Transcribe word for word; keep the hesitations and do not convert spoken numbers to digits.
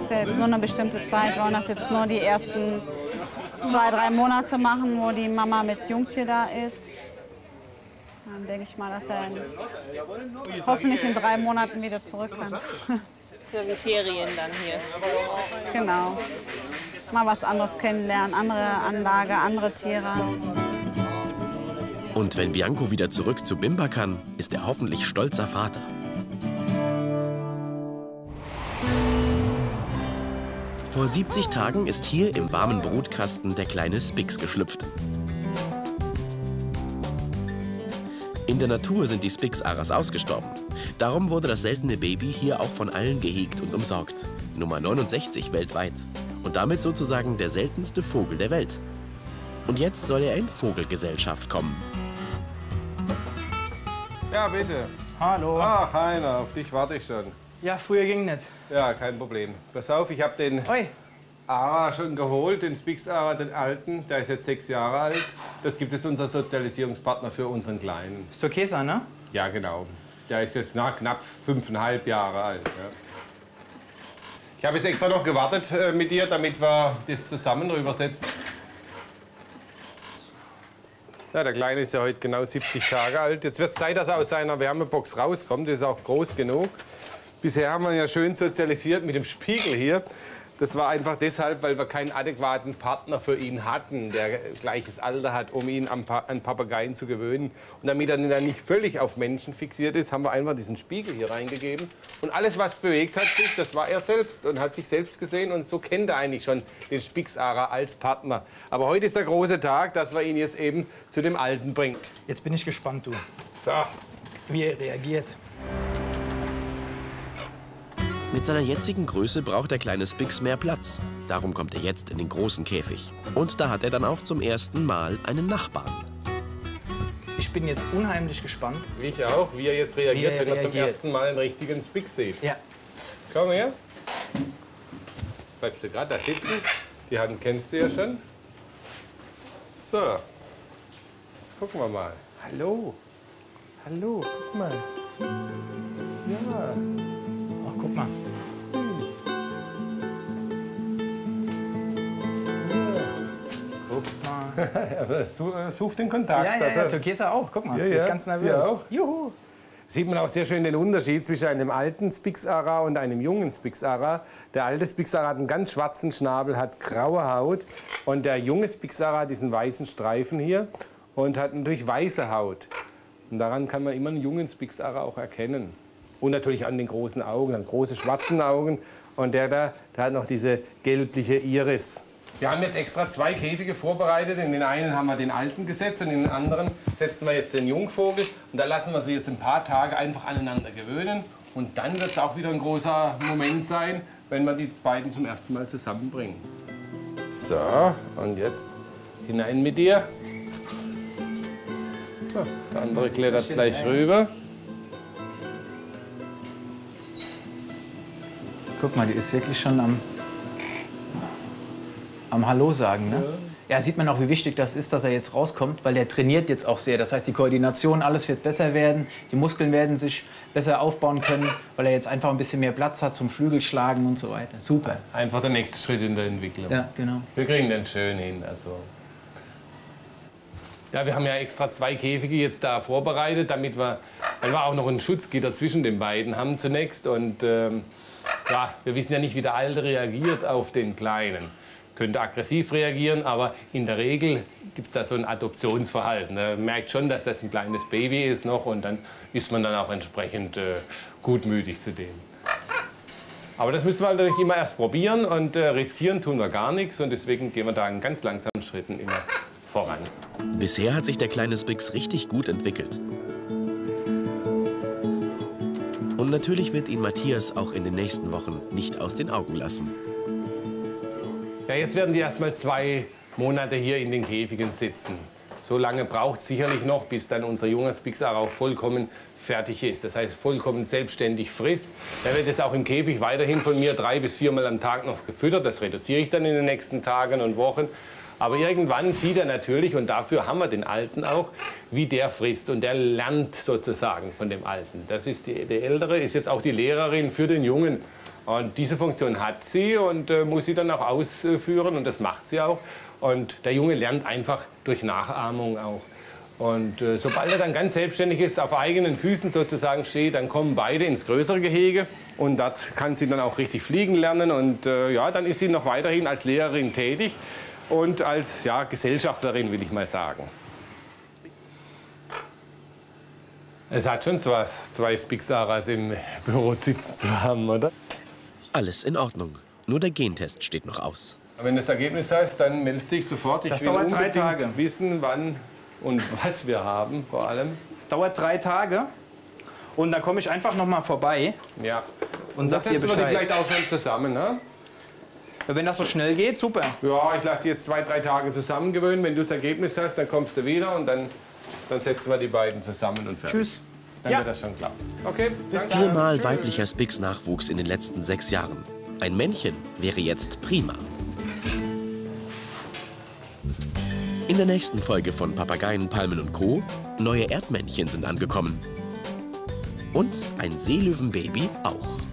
ist ja jetzt nur eine bestimmte Zeit. Wir wollen das jetzt nur die ersten zwei, drei Monate machen, wo die Mama mit Jungtier da ist. Dann denke ich mal, dass er in, hoffentlich in drei Monaten wieder zurück kann. Für wie Ferien dann hier. Genau. Mal was anderes kennenlernen, andere Anlage, andere Tiere. Und wenn Bianco wieder zurück zu Bimba kann, ist er hoffentlich stolzer Vater. Vor siebzig Tagen ist hier im warmen Brutkasten der kleine Spix geschlüpft. In der Natur sind die Spix-Aras ausgestorben. Darum wurde das seltene Baby hier auch von allen gehegt und umsorgt. Nummer neunundsechzig weltweit. Und damit sozusagen der seltenste Vogel der Welt. Und jetzt soll er in Vogelgesellschaft kommen. Ja, bitte. Hallo. Ach, Heiner, auf dich warte ich schon. Ja, früher ging nicht. Ja, kein Problem. Pass auf, ich habe den Oi. Ara schon geholt, den Spix-Ara, den alten. Der ist jetzt sechs Jahre alt. Das gibt es unser Sozialisierungspartner für unseren Kleinen. Ist doch Käse, ne? Ja, genau. Der ist jetzt na, knapp fünfeinhalb Jahre alt. Ja. Ich habe jetzt extra noch gewartet äh, mit dir, damit wir das zusammen rübersetzen. Ja, der Kleine ist ja heute genau siebzig Tage alt. Jetzt wird es Zeit, dass er aus seiner Wärmebox rauskommt. Das ist auch groß genug. Bisher haben wir ihn ja schön sozialisiert mit dem Spiegel hier. Das war einfach deshalb, weil wir keinen adäquaten Partner für ihn hatten, der gleiches Alter hat, um ihn an, pa an Papageien zu gewöhnen. Und damit er dann nicht völlig auf Menschen fixiert ist, haben wir einfach diesen Spiegel hier reingegeben. Und alles, was bewegt hat sich, das war er selbst und hat sich selbst gesehen. Und so kennt er eigentlich schon den Spix-Ara als Partner. Aber heute ist der große Tag, dass wir ihn jetzt eben zu dem Alten bringen. Jetzt bin ich gespannt, du. So. Wie er reagiert. Mit seiner jetzigen Größe braucht der kleine Spix mehr Platz. Darum kommt er jetzt in den großen Käfig. Und da hat er dann auch zum ersten Mal einen Nachbarn. Ich bin jetzt unheimlich gespannt. Ich auch, wie er jetzt reagiert, Wie er wenn er zum reagiert. ersten Mal einen richtigen Spix sieht. Ja. Komm her. Bleibst du gerade da sitzen? Die Hand kennst du ja schon. So. Jetzt gucken wir mal. Hallo. Hallo, guck mal. Ja. Ach, guck mal. Guck mal. Aber su such den Kontakt. Ja, ja, ja, Also, Türkesa auch. Guck mal, Ja, die ja, ist ganz sie nervös. auch. Juhu. Sieht man auch sehr schön den Unterschied zwischen einem alten Spix-Ara und einem jungen Spix-Ara. Der alte Spix-Ara hat einen ganz schwarzen Schnabel, hat graue Haut. Und der junge Spix-Ara hat diesen weißen Streifen hier und hat natürlich weiße Haut. Und daran kann man immer einen jungen Spix-Ara auch erkennen. Und natürlich an den großen Augen, an große schwarzen Augen. Und der da, der hat noch diese gelbliche Iris. Wir haben jetzt extra zwei Käfige vorbereitet. In den einen haben wir den alten gesetzt und in den anderen setzen wir jetzt den Jungvogel. Und da lassen wir sie jetzt ein paar Tage einfach aneinander gewöhnen. Und dann wird es auch wieder ein großer Moment sein, wenn wir die beiden zum ersten Mal zusammenbringen. So, und jetzt hinein mit dir. So, der andere klettert gleich rüber. Guck mal, die ist wirklich schon am, am Hallo sagen, ne? Ja. Ja, sieht man auch, wie wichtig das ist, dass er jetzt rauskommt, weil der trainiert jetzt auch sehr. Das heißt, die Koordination, alles wird besser werden, die Muskeln werden sich besser aufbauen können, weil er jetzt einfach ein bisschen mehr Platz hat zum Flügelschlagen und so weiter. Super. Einfach der nächste Schritt in der Entwicklung. Ja, genau. Wir kriegen den schön hin. Also. Ja, wir haben ja extra zwei Käfige jetzt da vorbereitet, damit wir, weil wir auch noch ein Schutzgitter zwischen den beiden haben zunächst. Und ähm, ja, wir wissen ja nicht, wie der Alte reagiert auf den Kleinen. Könnte aggressiv reagieren, aber in der Regel gibt es da so ein Adoptionsverhalten. Man merkt schon, dass das ein kleines Baby ist noch und dann ist man dann auch entsprechend äh, gutmütig zu dem. Aber das müssen wir natürlich immer erst probieren und äh, riskieren tun wir gar nichts und deswegen gehen wir da in ganz langsamen Schritten immer voran. Bisher hat sich der kleine Spix richtig gut entwickelt. Und natürlich wird ihn Matthias auch in den nächsten Wochen nicht aus den Augen lassen. Ja, jetzt werden die erst mal zwei Monate hier in den Käfigen sitzen. So lange braucht es sicherlich noch, bis dann unser junger Spix-Ara auch vollkommen fertig ist. Das heißt, vollkommen selbstständig frisst. Da wird es auch im Käfig weiterhin von mir drei bis viermal am Tag noch gefüttert. Das reduziere ich dann in den nächsten Tagen und Wochen. Aber irgendwann sieht er natürlich, und dafür haben wir den Alten auch, wie der frisst. Und der lernt sozusagen von dem Alten. Das ist die, die Ältere ist jetzt auch die Lehrerin für den Jungen. Und diese Funktion hat sie und äh, muss sie dann auch ausführen und das macht sie auch. Und der Junge lernt einfach durch Nachahmung auch. Und äh, sobald er dann ganz selbstständig ist, auf eigenen Füßen sozusagen steht, dann kommen beide ins größere Gehege und dort kann sie dann auch richtig fliegen lernen. Und äh, ja, dann ist sie noch weiterhin als Lehrerin tätig und als ja, Gesellschafterin, will ich mal sagen. Es hat schon was, zwei Spix Aras im Büro sitzen zu haben, oder? Alles in Ordnung. Nur der Gentest steht noch aus. Wenn du das Ergebnis hast, dann meldest dich sofort. Ich Das will dauert drei unbedingt Tage. wissen, wann und was wir haben, vor allem. Es dauert drei Tage und dann komme ich einfach noch mal vorbei Ja. und sag dir Setzen wir die Bescheid. vielleicht auch schon zusammen, ne? Wenn das so schnell geht, super. Ja, ich lasse jetzt zwei, drei Tage zusammengewöhnen. Wenn du das Ergebnis hast, dann kommst du wieder und dann, dann setzen wir die beiden zusammen und fertig. Tschüss. Dann Ja. wird das schon klappen. Okay, bis dann. Viermal Tschüss. weiblicher Spix-Nachwuchs in den letzten sechs Jahren. Ein Männchen wäre jetzt prima. In der nächsten Folge von Papageien, Palmen und Co. neue Erdmännchen sind angekommen. Und ein Seelöwenbaby auch.